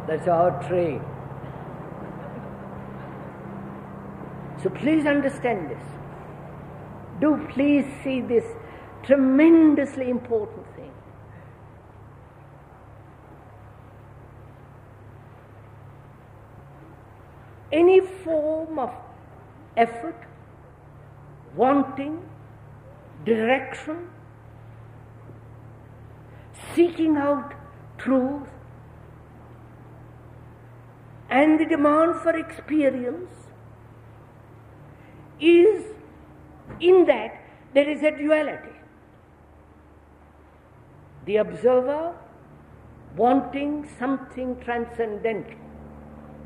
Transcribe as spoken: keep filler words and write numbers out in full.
That's our trade. So please understand this. Do please see this tremendously important thing. Any form of effort, wanting, direction, seeking out truth, and the demand for experience is, in that there is a duality. The observer wanting something transcendental,